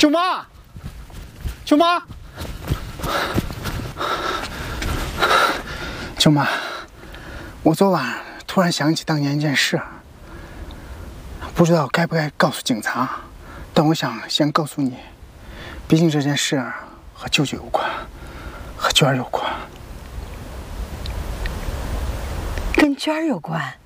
舅妈，舅妈，舅妈，我昨晚突然想起当年一件事，不知道该不该告诉警察，但我想先告诉你，毕竟这件事和舅舅有关，和娟儿有关。 跟娟儿有关？